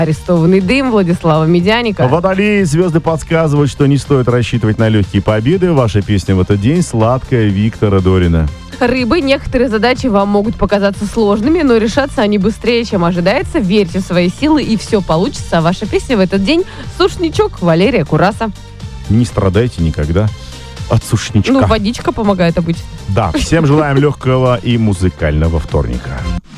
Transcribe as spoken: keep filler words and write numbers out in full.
Арестованный дым Владислава Медяника. Водолеи, звезды подсказывают, что не стоит рассчитывать на легкие победы. Ваша песня в этот день «Сладкая» Виктора Дорина. Рыбы, некоторые задачи вам могут показаться сложными, но решатся они быстрее, чем ожидается. Верьте в свои силы, и все получится. А ваша песня в этот день «Сушничок» Валерия Кураса. Не страдайте никогда от сушничка. Ну, водичка помогает обычно. Да, всем желаем легкого и музыкального вторника.